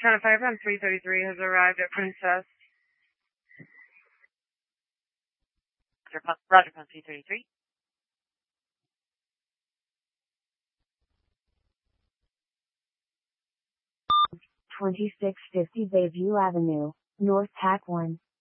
Channel 5 on 333 has arrived at Princess. Roger, 333. 2650 Bayview Avenue, North Pac 1.